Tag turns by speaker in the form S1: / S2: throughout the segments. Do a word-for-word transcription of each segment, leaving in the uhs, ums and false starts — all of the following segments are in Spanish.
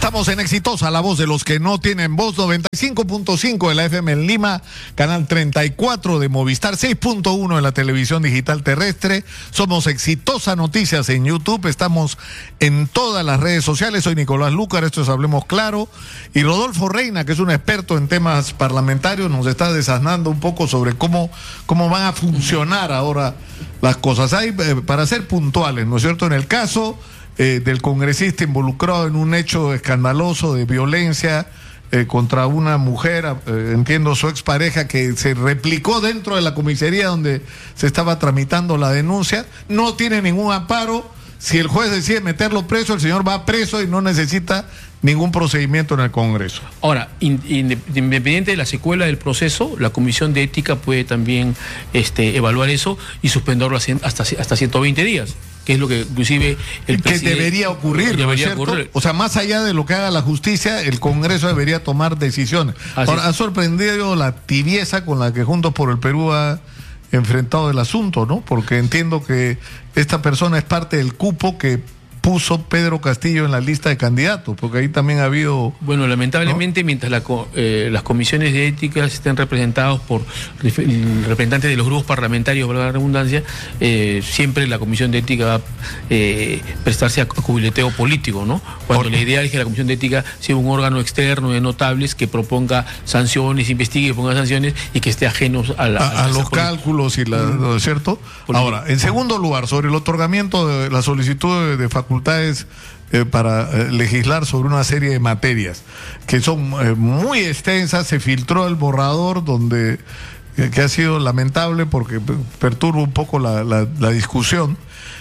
S1: Estamos en Exitosa, la voz de los que no tienen voz, noventa y cinco punto cinco de la F M en Lima, canal treinta y cuatro de Movistar, seis punto uno de la televisión digital terrestre. Somos Exitosa Noticias en YouTube, estamos en todas las redes sociales. Soy Nicolás Lúcar, esto es Hablemos Claro, y Rodolfo Reina, que es un experto en temas parlamentarios, nos está desasnando un poco sobre cómo, cómo van a funcionar ahora las cosas. Hay, eh, para ser puntuales, ¿no es cierto? En el caso Eh, del congresista involucrado en un hecho escandaloso de violencia eh, contra una mujer, eh, entiendo su expareja, que se replicó dentro de la comisaría donde se estaba tramitando la denuncia, no tiene ningún amparo. Si el juez decide meterlo preso, el señor va preso y no necesita ningún procedimiento en el Congreso.
S2: Ahora, in, in, independiente de la secuela del proceso, la Comisión de Ética puede también este, evaluar eso y suspenderlo hasta, hasta ciento veinte días. Que es lo que inclusive el
S1: que debería ocurrir, ¿no es cierto? Ocurrir. O sea, más allá de lo que haga la justicia, el Congreso debería tomar decisiones. Así Ahora, es. Ha sorprendido la tibieza con la que Juntos por el Perú ha enfrentado el asunto, ¿no? Porque entiendo que esta persona es parte del cupo que puso Pedro Castillo en la lista de candidatos, porque ahí también ha habido...
S2: Bueno, lamentablemente, ¿no? Mientras la, eh, las comisiones de ética estén representados por representantes de los grupos parlamentarios, valga la redundancia, eh, siempre la comisión de ética va a eh, prestarse a cubileteo político, ¿no? Cuando por... la idea es que la comisión de ética sea un órgano externo de notables que proponga sanciones, investigue y ponga sanciones y que esté ajeno a, la,
S1: a, a, a los cálculos y la... ¿no es cierto? Político. Ahora, en segundo lugar, sobre el otorgamiento de la solicitud de, de facultades facultades eh, para eh, legislar sobre una serie de materias que son eh, muy extensas. Se filtró el borrador donde eh, que ha sido lamentable porque perturba un poco la, la, la discusión,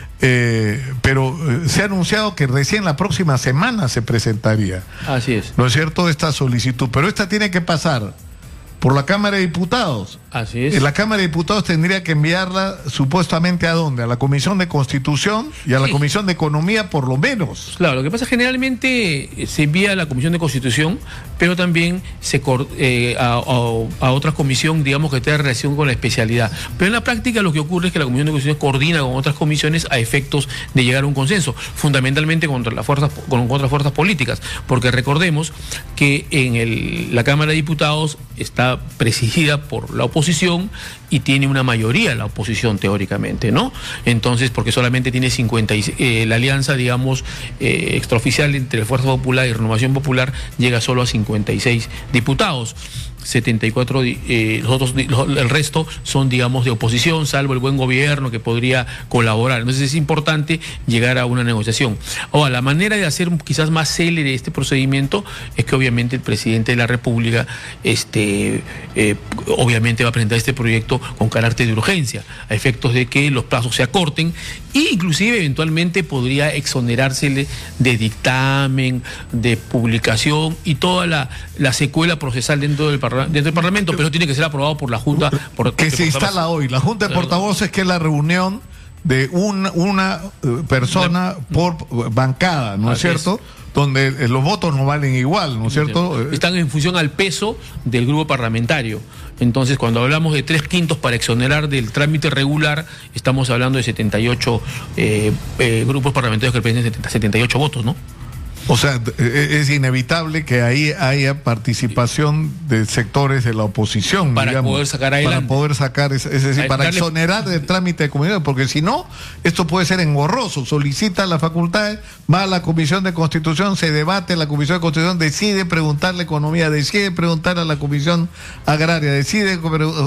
S1: eh, pero eh, se ha anunciado que recién la próxima semana se presentaría.
S2: Así es.
S1: ¿No es cierto? Esta solicitud, pero esta tiene que pasar por la Cámara de Diputados.
S2: Así es.
S1: La Cámara de Diputados tendría que enviarla supuestamente ¿a dónde? A la Comisión de Constitución y a la sí. Comisión de Economía, por lo menos.
S2: Claro, lo que pasa generalmente se envía a la Comisión de Constitución, pero también se eh, a, a, a otra comisión, digamos, que tenga relación con la especialidad. Pero en la práctica lo que ocurre es que la Comisión de Constitución coordina con otras comisiones a efectos de llegar a un consenso, fundamentalmente contra las fuerzas, con otras fuerzas políticas, porque recordemos que en el, la Cámara de Diputados está presidida por la oposición y tiene una mayoría la oposición teóricamente, ¿no? Entonces, porque solamente tiene cincuenta y seis, eh, la alianza, digamos, eh, extraoficial entre Fuerza Popular y Renovación Popular llega solo a cincuenta y seis diputados. setenta y cuatro, eh, los otros, los, el resto son, digamos, de oposición, salvo el buen gobierno que podría colaborar. Entonces es importante llegar a una negociación. Ahora, la manera de hacer quizás más célere este procedimiento es que obviamente el presidente de la República este, eh, obviamente va a presentar este proyecto con carácter de urgencia, a efectos de que los plazos se acorten e inclusive eventualmente podría exonerársele de dictamen, de publicación y toda la, la secuela procesal dentro del Parlamento. Dentro del Parlamento, pero tiene que ser aprobado por la Junta. Por,
S1: que se instala hoy. La Junta de Portavoces, que es la reunión de un, una persona por bancada, ¿no es cierto? Donde los votos no valen igual, ¿no es cierto?
S2: Están en función al peso del grupo parlamentario. Entonces, cuando hablamos de tres quintos para exonerar del trámite regular, estamos hablando de setenta y ocho eh, eh, grupos parlamentarios que representan setenta y ocho votos, ¿no?
S1: O sea, es inevitable que ahí haya participación de sectores de la oposición,
S2: para
S1: digamos,
S2: poder sacar adelante.
S1: Para poder sacar, es decir, para darle... exonerar del trámite de comunidad, porque si no, esto puede ser engorroso. Solicita las facultades, va a la Comisión de Constitución, se debate, la Comisión de Constitución decide preguntarle economía, decide preguntar a la Comisión Agraria, decide...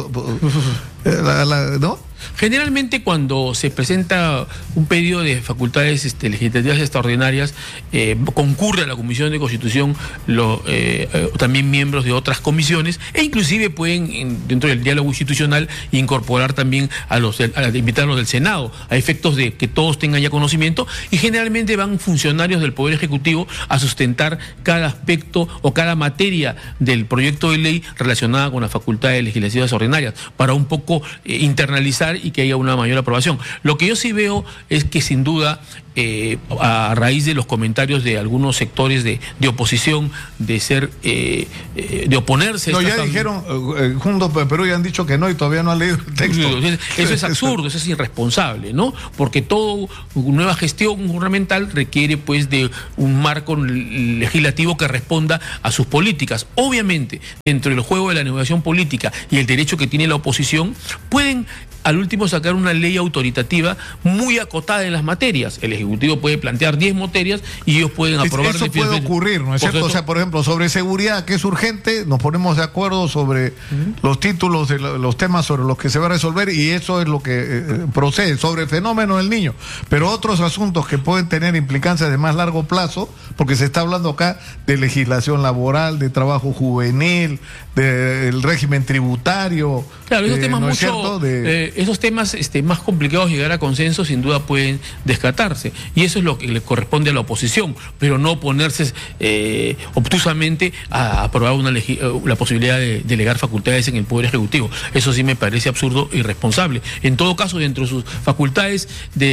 S1: ¿no?
S2: Generalmente cuando se presenta un pedido de facultades este, legislativas extraordinarias, eh, concurre a la Comisión de Constitución lo, eh, eh, también miembros de otras comisiones e inclusive pueden, en, dentro del diálogo institucional, incorporar también a los, a invitarlos del Senado, a efectos de que todos tengan ya conocimiento, y generalmente van funcionarios del Poder Ejecutivo a sustentar cada aspecto o cada materia del proyecto de ley relacionada con las facultades legislativas ordinarias, para un poco eh, internalizar y que haya una mayor aprobación. Lo que yo sí veo es que sin duda eh, a raíz de los comentarios de algunos sectores de, de oposición, de ser, eh, eh, de oponerse.
S1: No,
S2: a
S1: ya
S2: esta...
S1: dijeron, eh, Juntos por Perú ya han dicho que no y todavía no han leído el texto.
S2: Eso es absurdo, eso es irresponsable, ¿no? Porque toda nueva gestión gubernamental requiere pues de un marco legislativo que responda a sus políticas. Obviamente, dentro del juego de la negociación política y el derecho que tiene la oposición, pueden al último sacar una ley autoritativa muy acotada en las materias. El Ejecutivo puede plantear diez materias y ellos pueden aprobar.
S1: Eso puede ocurrir, ¿no es cierto? O sea, por ejemplo, sobre seguridad, que es urgente, nos ponemos de acuerdo sobre uh-huh. los títulos de los temas sobre los que se va a resolver y eso es lo que eh, procede. Sobre el fenómeno del niño, pero otros asuntos que pueden tener implicancias de más largo plazo, porque se está hablando acá de legislación laboral, de trabajo juvenil, del régimen tributario.
S2: Claro, esos
S1: eh,
S2: temas
S1: ¿no
S2: mucho...
S1: es cierto? De,
S2: eh, esos temas este, más complicados de llegar a consenso sin duda pueden descartarse y eso es lo que le corresponde a la oposición, pero no oponerse eh, obtusamente a aprobar una la posibilidad de delegar facultades en el Poder Ejecutivo. Eso sí me parece absurdo e irresponsable. En todo caso, dentro de sus facultades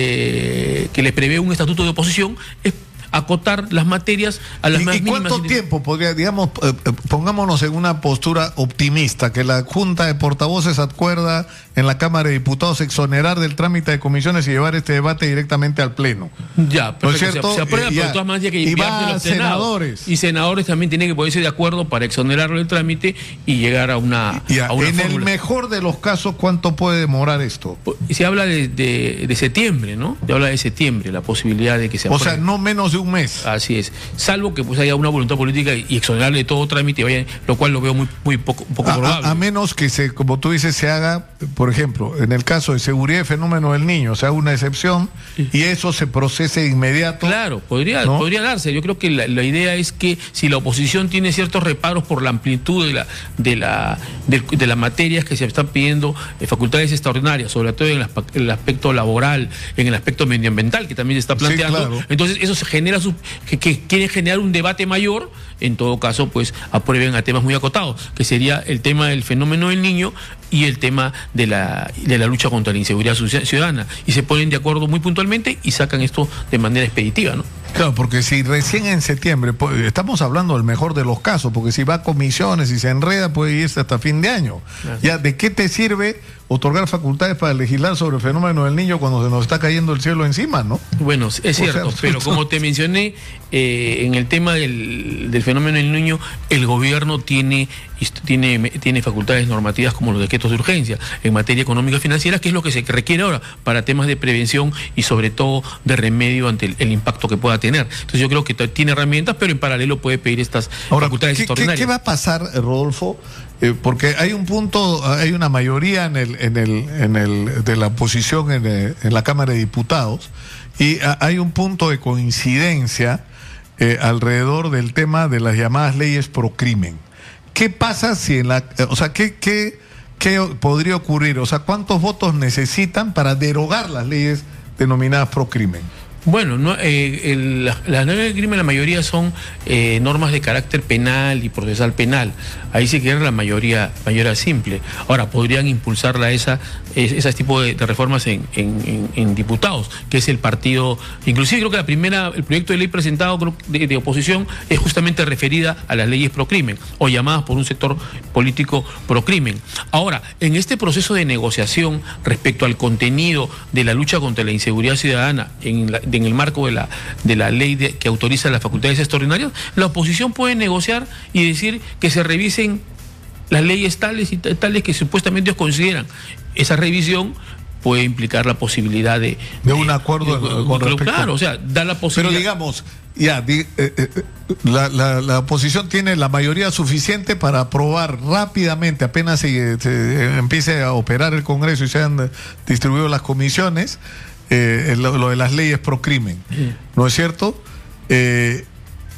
S2: de que le prevé un estatuto de oposición es acotar las materias a las
S1: ¿Y,
S2: más
S1: ¿y
S2: mínimas.
S1: cuánto tiempo podría, digamos, eh, pongámonos en una postura optimista, que la Junta de Portavoces acuerda en la Cámara de Diputados exonerar del trámite de comisiones y llevar este debate directamente al Pleno?
S2: Ya, pero ¿no es cierto? Se, se aprueba, eh, pero de todas maneras hay que
S1: enviarse los senadores.
S2: Y senadores también tienen que ponerse de acuerdo para exonerarlo del trámite y llegar a una,
S1: ya,
S2: a una
S1: en
S2: fórmula.
S1: El mejor de los casos, ¿cuánto puede demorar esto?
S2: Se habla de, de, de septiembre, ¿no? Se habla de septiembre, la posibilidad de que se
S1: apruebe.
S2: O
S1: sea, no menos de un mes.
S2: Así es, salvo que pues haya una voluntad política y, y exonerarle todo trámite, vaya, lo cual lo veo muy, muy poco, poco
S1: a,
S2: probable.
S1: A, a menos que se, como tú dices, se haga, por ejemplo, en el caso de seguridad y fenómeno del niño, se haga una excepción sí. y eso se procese de inmediato.
S2: Claro, podría, ¿no? podría darse. Yo creo que la, la idea es que si la oposición tiene ciertos reparos por la amplitud de la de la de, de las materias que se están pidiendo eh, facultades extraordinarias, sobre todo en, la, en el aspecto laboral, en el aspecto medioambiental que también se está planteando, sí, claro. entonces eso se genera su, que, que quieren generar un debate mayor, en todo caso pues aprueben a temas muy acotados, que sería el tema del fenómeno del niño y el tema de la, de la lucha contra la inseguridad ciudadana, y se ponen de acuerdo muy puntualmente y sacan esto de manera expeditiva, ¿no?
S1: Claro, porque si recién en septiembre, pues, estamos hablando del mejor de los casos, porque si va a comisiones y se enreda puede irse hasta fin de año. Claro. Ya, ¿de qué te sirve otorgar facultades para legislar sobre el fenómeno del niño cuando se nos está cayendo el cielo encima, no?
S2: Bueno, es cierto, o sea, pero como te mencioné, eh, en el tema del, del fenómeno del niño, el gobierno tiene, tiene, tiene facultades normativas como los decretos de urgencia en materia económica y financiera, que es lo que se requiere ahora para temas de prevención y sobre todo de remedio ante el, el impacto que pueda tener. Entonces yo creo que tiene herramientas, pero en paralelo puede pedir estas
S1: ahora,
S2: facultades
S1: ¿qué,
S2: extraordinarias.
S1: ¿qué, ¿Qué va a pasar, Rodolfo? Eh, porque hay un punto, hay una mayoría en el, en el, en el de la oposición en, el, en la Cámara de Diputados y a, hay un punto de coincidencia eh, alrededor del tema de las llamadas leyes pro crimen. ¿Qué pasa si en la, eh, o sea, qué, qué, qué podría ocurrir? O sea, ¿cuántos votos necesitan para derogar las leyes denominadas pro crimen?
S2: Bueno, no, eh, el, las la normas de crimen, la mayoría son eh, normas de carácter penal y procesal penal. Ahí se quiere la mayoría, mayoría simple. Ahora, podrían impulsarla esa, ese tipo de, de reformas en, en, en diputados, que es el partido. Inclusive creo que la primera, el proyecto de ley presentado de, de oposición es justamente referida a las leyes pro crimen o llamadas por un sector político pro crimen. Ahora, en este proceso de negociación respecto al contenido de la lucha contra la inseguridad ciudadana en la, de en el marco de la, de la ley de, que autoriza las facultades extraordinarias, la oposición puede negociar y decir que se revisen las leyes tales y tales que supuestamente ellos consideran. Esa revisión puede implicar la posibilidad de...
S1: De un acuerdo
S2: de,
S1: con
S2: de,
S1: respecto.
S2: Claro, o sea, da la posibilidad...
S1: Pero digamos, ya, di, eh, eh, la, la, la oposición tiene la mayoría suficiente para aprobar rápidamente, apenas se, se empiece a operar el Congreso y se han distribuido las comisiones, Eh, lo, lo de las leyes pro crimen, sí. ¿no es cierto? Eh,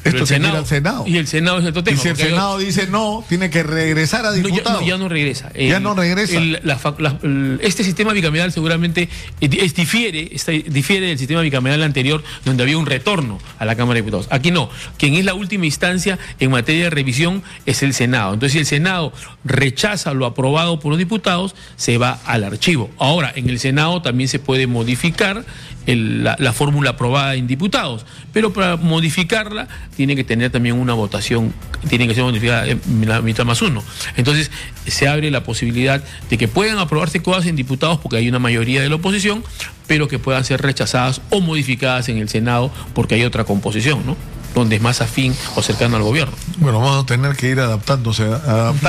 S1: Esto
S2: el
S1: tiene que ir
S2: Senado,
S1: al Senado.
S2: Y el Senado es otro tema.
S1: Y si el Senado hay... dice no, tiene que regresar a diputados.
S2: No, ya, no, ya no regresa.
S1: El, ya no regresa.
S2: El, la, la, el, este sistema bicameral seguramente es, difiere, es, difiere del sistema bicameral anterior, donde había un retorno a la Cámara de Diputados. Aquí no. Quien es la última instancia en materia de revisión es el Senado. Entonces, si el Senado rechaza lo aprobado por los diputados, se va al archivo. Ahora, en el Senado también se puede modificar el, la, la fórmula aprobada en diputados, pero para modificarla tiene que tener también una votación, tiene que ser modificada en la mitad más uno. Entonces se abre la posibilidad de que puedan aprobarse cosas en diputados porque hay una mayoría de la oposición, pero que puedan ser rechazadas o modificadas en el Senado porque hay otra composición, ¿no?, donde es más afín o cercano al gobierno.
S1: Bueno, vamos a tener que ir adaptándose, adaptando